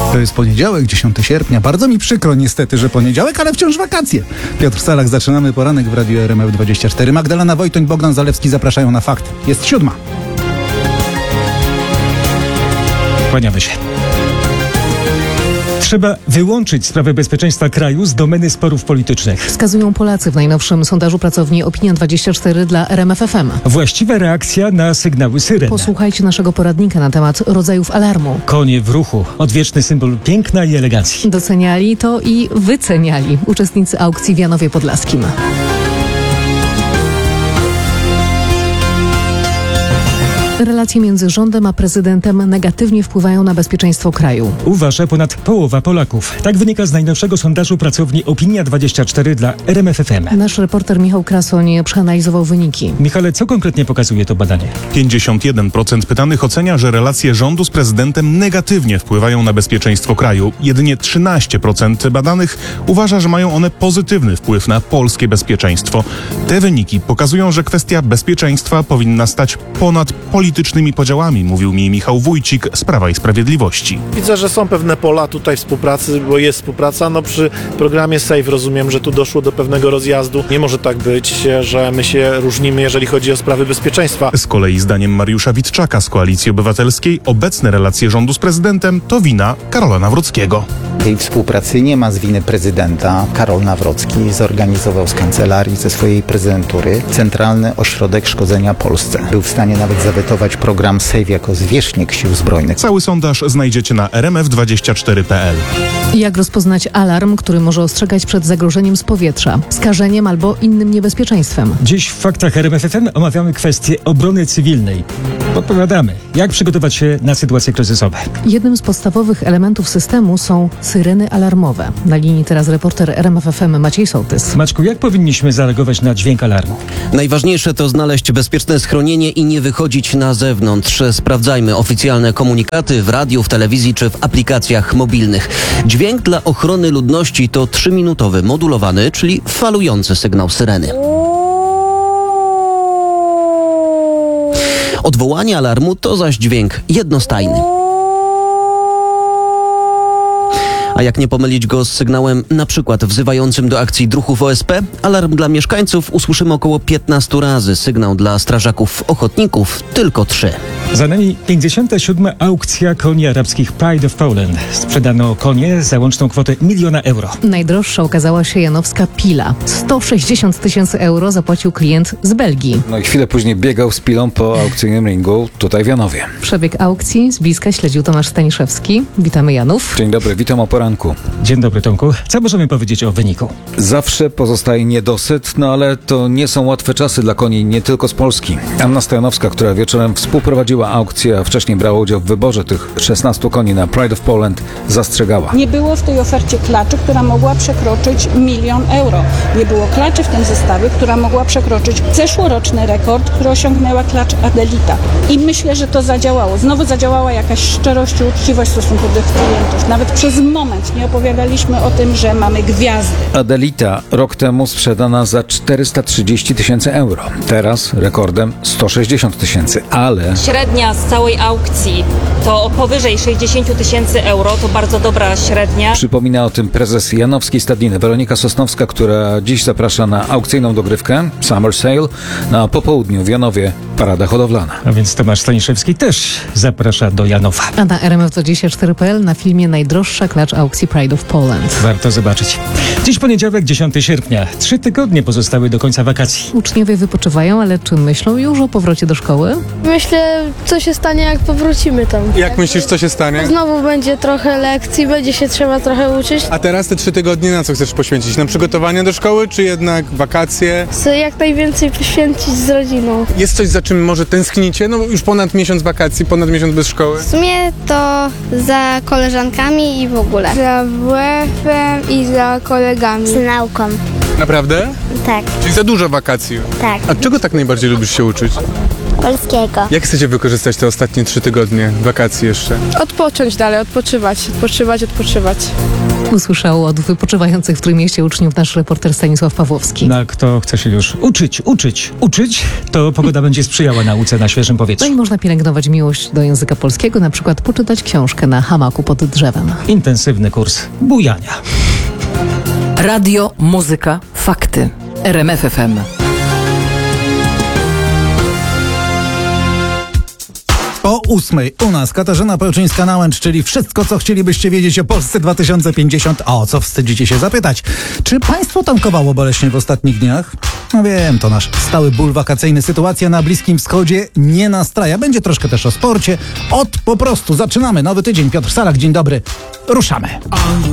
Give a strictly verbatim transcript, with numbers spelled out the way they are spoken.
To jest poniedziałek, dziesiątego sierpnia. Bardzo mi przykro niestety, że poniedziałek, ale wciąż wakacje. Piotr Salak, zaczynamy poranek w Radiu R M F dwadzieścia cztery. Magdalena Wojtoń, Bogdan Zalewski zapraszają na Fakt. Jest siódma. Kłaniamy się. Trzeba wyłączyć sprawę bezpieczeństwa kraju z domeny sporów politycznych. Wskazują Polacy w najnowszym sondażu pracowni Opinia dwadzieścia cztery dla R M F F M. Właściwa reakcja na sygnały syren. Posłuchajcie naszego poradnika na temat rodzajów alarmu. Konie w ruchu. Odwieczny symbol piękna i elegancji. Doceniali to i wyceniali uczestnicy aukcji w Janowie Podlaskim. Relacje między rządem a prezydentem negatywnie wpływają na bezpieczeństwo kraju. Uważa ponad połowa Polaków. Tak wynika z najnowszego sondażu pracowni Opinia dwadzieścia cztery dla R M F F M. Nasz reporter Michał Krasoń przeanalizował wyniki. Michale, co konkretnie pokazuje to badanie? pięćdziesiąt jeden procent pytanych ocenia, że relacje rządu z prezydentem negatywnie wpływają na bezpieczeństwo kraju. Jedynie trzynaście procent badanych uważa, że mają one pozytywny wpływ na polskie bezpieczeństwo. Te wyniki pokazują, że kwestia bezpieczeństwa powinna stać ponad politycznymi podziałami, mówił mi Michał Wójcik z Prawa i Sprawiedliwości. Widzę, że są pewne pola tutaj współpracy, bo jest współpraca. No przy programie SAFE rozumiem, że tu doszło do pewnego rozjazdu. Nie może tak być, że my się różnimy, jeżeli chodzi o sprawy bezpieczeństwa. Z kolei zdaniem Mariusza Witczaka z Koalicji Obywatelskiej obecne relacje rządu z prezydentem to wina Karola Nawrockiego. Tej współpracy nie ma z winy prezydenta. Karol Nawrocki zorganizował z kancelarii, ze swojej prezydentury Centralny Ośrodek Szkodzenia Polsce. Był w stanie nawet zawetować program SAFE jako zwierzchnik sił zbrojnych. Cały sondaż znajdziecie na r m f dwadzieścia cztery kropka p l. Jak rozpoznać alarm, który może ostrzegać przed zagrożeniem z powietrza, skażeniem albo innym niebezpieczeństwem? Dziś w Faktach R M F F M omawiamy kwestię obrony cywilnej. Podpowiadamy, jak przygotować się na sytuacje kryzysowe. Jednym z podstawowych elementów systemu są syreny alarmowe. Na linii teraz reporter R M F F M Maciej Sołtys. Maćku, jak powinniśmy zareagować na dźwięk alarmu? Najważniejsze to znaleźć bezpieczne schronienie i nie wychodzić na zewnątrz. Sprawdzajmy oficjalne komunikaty w radiu, w telewizji czy w aplikacjach mobilnych. Dźwięk dla ochrony ludności to trzyminutowy modulowany, czyli falujący sygnał syreny. Odwołanie alarmu to zaś dźwięk jednostajny. A jak nie pomylić go z sygnałem na przykład wzywającym do akcji druhów O S P, alarm dla mieszkańców usłyszymy około piętnaście razy, sygnał dla strażaków ochotników tylko trzy. Za nami pięćdziesiąta siódma aukcja koni arabskich Pride of Poland. Sprzedano konie za łączną kwotę miliona euro. Najdroższa okazała się janowska Pila. sto sześćdziesiąt tysięcy euro zapłacił klient z Belgii. No i chwilę później biegał z Pilą po aukcyjnym ringu tutaj w Janowie. Przebieg aukcji z bliska śledził Tomasz Staniszewski. Witamy, Janów. Dzień dobry, witam o poranku. Dzień dobry, Tomku. Co możemy powiedzieć o wyniku? Zawsze pozostaje niedosyt, no ale to nie są łatwe czasy dla koni nie tylko z Polski. Anna Stojanowska, która wieczorem współprowadziła aukcję, a wcześniej brała udział w wyborze tych szesnastu koni na Pride of Poland, zastrzegała. Nie było w tej ofercie klaczy, która mogła przekroczyć milion euro. Nie było klaczy w tym zestawie, która mogła przekroczyć zeszłoroczny rekord, który osiągnęła klacz Adelita. I myślę, że to zadziałało. Znowu zadziałała jakaś szczerość i uczciwość w stosunku do klientów. Nawet przez moment nie opowiadaliśmy o tym, że mamy gwiazdy. Adelita rok temu sprzedana za czterysta trzydzieści tysięcy euro. Teraz rekordem sto sześćdziesiąt tysięcy, ale... Średnia z całej aukcji to powyżej sześćdziesiąt tysięcy euro, to bardzo dobra średnia. Przypomina o tym prezes Janowskiej Stadniny Weronika Sosnowska, która dziś zaprasza na aukcyjną dogrywkę Summer Sale, na popołudniu w Janowie parada hodowlana. A więc Tomasz Staniszewski też zaprasza do Janowa. A na R M F dwadzieścia cztery kropka p l na filmie najdroższa klacz aukcji Pride of Poland. Warto zobaczyć. Dziś poniedziałek, dziesiątego sierpnia. Trzy tygodnie pozostały do końca wakacji. Uczniowie wypoczywają, ale czy myślą już o powrocie do szkoły? Myślę, co się stanie, jak powrócimy tam. Jak myślisz, co się stanie? Znowu będzie trochę lekcji, będzie się trzeba trochę uczyć. A teraz te trzy tygodnie na co chcesz poświęcić? Na przygotowanie do szkoły, czy jednak wakacje? Chcę jak najwięcej poświęcić z rodziną. Jest coś, za czym może tęsknicie? No już ponad miesiąc wakacji, ponad miesiąc bez szkoły. W sumie to za koleżankami i w ogóle. Za W F-em i za kolegami. Z nauką. Naprawdę? Tak. Czyli za dużo wakacji? Tak. A czego tak najbardziej lubisz się uczyć? Polskiego. Jak chcecie wykorzystać te ostatnie trzy tygodnie wakacji jeszcze? Odpocząć dalej, odpoczywać, odpoczywać, odpoczywać. Usłyszał od wypoczywających w Trójmieście uczniów nasz reporter Stanisław Pawłowski. No, kto chce się już uczyć, uczyć, uczyć, to pogoda będzie sprzyjała nauce na świeżym No powietrzu. i można pielęgnować miłość do języka polskiego, na przykład poczytać książkę na hamaku pod drzewem. Intensywny kurs bujania. Radio, muzyka, fakty. R M F F M. O ósmej u nas Katarzyna Pełczyńska-Nałęcz, czyli wszystko, co chcielibyście wiedzieć o Polsce dwa tysiące pięćdziesiąt. A o co wstydzicie się zapytać? Czy państwo tankowało boleśnie w ostatnich dniach? No wiem, to nasz stały ból wakacyjny. Sytuacja na Bliskim Wschodzie nie nastraja. Będzie troszkę też o sporcie. Od po prostu zaczynamy nowy tydzień. Piotr Salak, dzień dobry. Ruszamy.